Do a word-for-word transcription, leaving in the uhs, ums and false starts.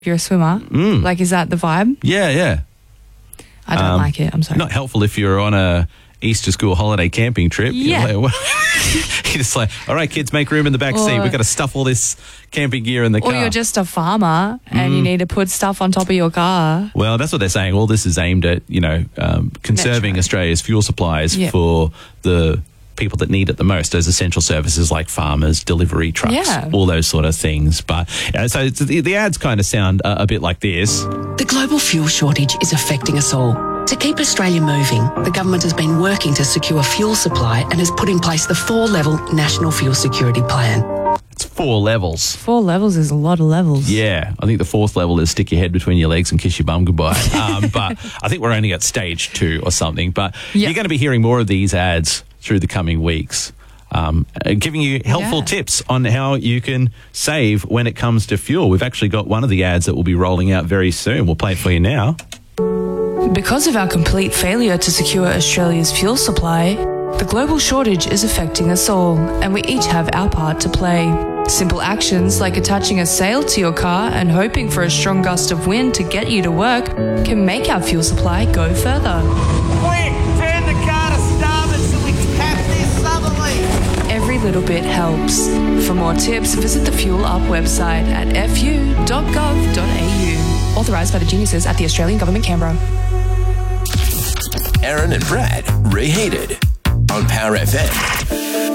if you're a swimmer. Mm. Like, is that the vibe? Yeah, yeah. I don't Um, like it. I'm sorry. Not helpful if you're on a Easter school holiday camping trip. Yeah. You're, like, you're just like, all right, kids, make room in the back seat. Or- We've got to stuff all this camping gear in the Or car. you're just a farmer and Mm. you need to put stuff on top of your car. Well, that's what they're saying. All this is aimed at, you know, um, conserving Metro. Australia's fuel supplies Yeah. for the people that need it the most, those essential services like farmers, delivery trucks, Yeah. all those sort of things. But uh, so it's, the, the ads kind of sound uh, a bit like this. The global fuel shortage is affecting us all. To keep Australia moving, the government has been working to secure fuel supply and has put in place the four-level National Fuel Security Plan. It's four levels. Four levels is a lot of levels. Yeah, I think the fourth level is stick your head between your legs and kiss your bum goodbye. Um, but I think we're only at stage two or something. But Yeah. you're going to be hearing more of these ads through the coming weeks, um, uh, giving you helpful Yeah. tips on how you can save when it comes to fuel. We've actually got one of the ads that will be rolling out very soon. We'll play it for you now. Because of our complete failure to secure Australia's fuel supply, the global shortage is affecting us all, and we each have our part to play. Simple actions like attaching a sail to your car and hoping for a strong gust of wind to get you to work can make our fuel supply go further. Quick, turn the car to starboard so we can cap this southerly. Every little bit helps. For more tips, visit the Fuel Up website at f u dot gov dot a u. Authorised by the geniuses at the Australian Government, Canberra. Aaron and Brad, Reheated on Power F M.